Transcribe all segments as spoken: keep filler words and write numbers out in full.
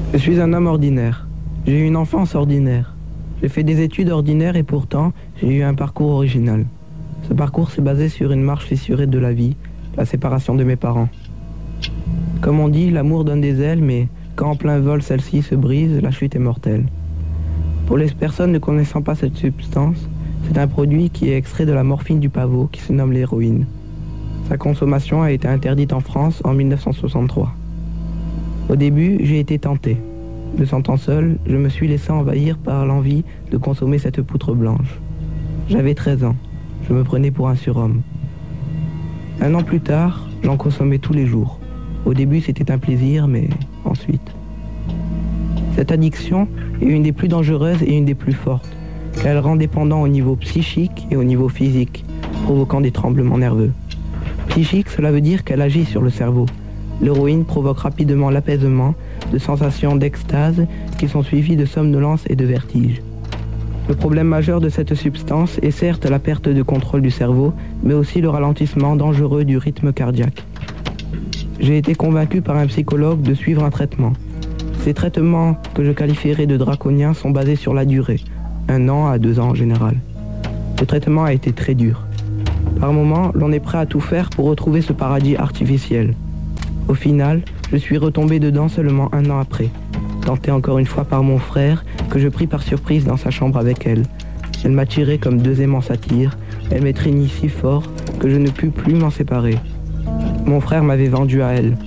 Je suis un homme ordinaire. J'ai eu une enfance ordinaire. J'ai fait des études ordinaires et pourtant, j'ai eu un parcours original. Ce parcours s'est basé sur une marche fissurée de la vie, la séparation de mes parents. Comme on dit, l'amour donne des ailes, mais quand en plein vol celle-ci se brise, la chute est mortelle. Pour les personnes ne connaissant pas cette substance, c'est un produit qui est extrait de la morphine du pavot qui se nomme l'héroïne. Sa consommation a été interdite en France en mille neuf cent soixante-trois. Au début, j'ai été tenté. Me sentant seul, je me suis laissé envahir par l'envie de consommer cette poutre blanche. J'avais treize ans. Je me prenais pour un surhomme. Un an plus tard, j'en consommais tous les jours. Au début, c'était un plaisir, mais ensuite... Cette addiction est une des plus dangereuses et une des plus fortes, car elle rend dépendant au niveau psychique et au niveau physique, provoquant des tremblements nerveux. Psychique, cela veut dire qu'elle agit sur le cerveau. L'héroïne provoque rapidement l'apaisement de sensations d'extase qui sont suivies de somnolence et de vertige. Le problème majeur de cette substance est certes la perte de contrôle du cerveau, mais aussi le ralentissement dangereux du rythme cardiaque. J'ai été convaincu par un psychologue de suivre un traitement. Ces traitements, que je qualifierais de draconiens, sont basés sur la durée, un an à deux ans en général. Ce traitement a été très dur. Par moments, l'on est prêt à tout faire pour retrouver ce paradis artificiel. Au final, je suis retombé dedans seulement un an après, tenté encore une fois par mon frère, que je pris par surprise dans sa chambre avec elle. Elle m'a tiré comme deux aimants s'attirent, elle m'étreignit si fort que je ne pus plus m'en séparer. Mon frère m'avait vendu à elle.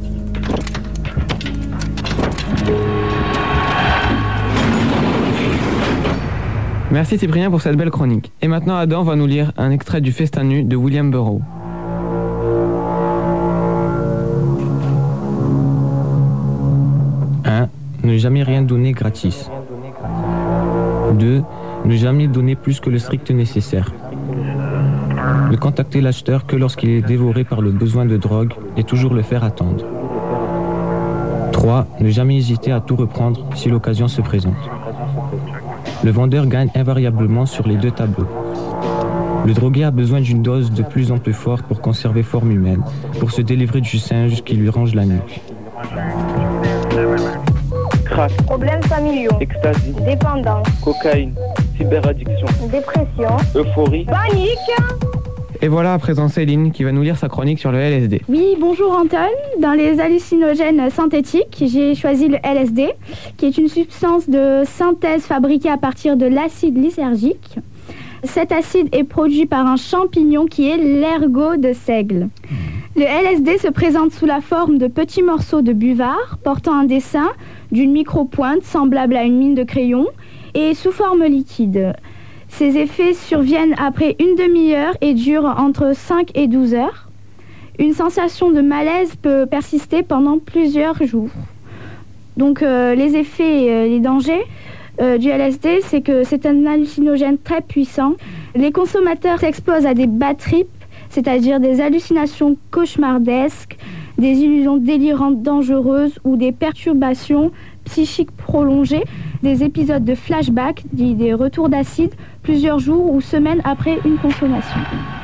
Merci Cyprien pour cette belle chronique. Et maintenant Adam va nous lire un extrait du Festin nu de William Burroughs. un. Ne jamais rien donner gratis. deux. Ne jamais donner plus que le strict nécessaire. Ne contacter l'acheteur que lorsqu'il est dévoré par le besoin de drogue et toujours le faire attendre. trois. Ne jamais hésiter à tout reprendre si l'occasion se présente. Le vendeur gagne invariablement sur les deux tableaux. Le drogué a besoin d'une dose de plus en plus forte pour conserver forme humaine, pour se délivrer du singe qui lui ronge la nuque. Crack, problèmes familiaux, ecstasy, dépendance, cocaïne, cyberaddiction, dépression, euphorie, panique. Et voilà à présent Céline qui va nous lire sa chronique sur le L S D. Oui, bonjour Anton. Dans les hallucinogènes synthétiques, j'ai choisi le L S D, qui est une substance de synthèse fabriquée à partir de l'acide lysergique. Cet acide est produit par un champignon qui est l'ergot de seigle. Le L S D se présente sous la forme de petits morceaux de buvard portant un dessin d'une micro-pointe semblable à une mine de crayon et sous forme liquide. Ces effets surviennent après une demi-heure et durent entre cinq et douze heures. Une sensation de malaise peut persister pendant plusieurs jours. Donc euh, les effets et euh, les dangers euh, du L S D, c'est que c'est un hallucinogène très puissant. Les consommateurs s'exposent à des bad trips, c'est-à-dire des hallucinations cauchemardesques, des illusions délirantes dangereuses ou des perturbations psychiques prolongées, des épisodes de flashback, des, des retours d'acide, plusieurs jours ou semaines après une consommation.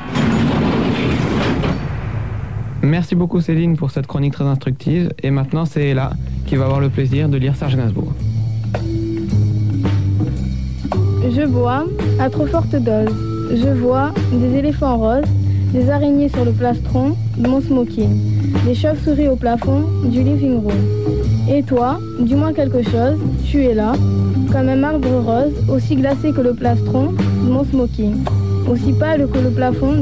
Merci beaucoup Céline pour cette chronique très instructive. Et maintenant c'est Ella qui va avoir le plaisir de lire Serge Gainsbourg. Je bois à trop forte dose. Je vois des éléphants roses, des araignées sur le plastron de mon smoking, des chauves-souris au plafond du living room. Et toi, dis-moi quelque chose, tu es là, comme un marbre rose, aussi glacé que le plastron de mon smoking, aussi pâle que le plafond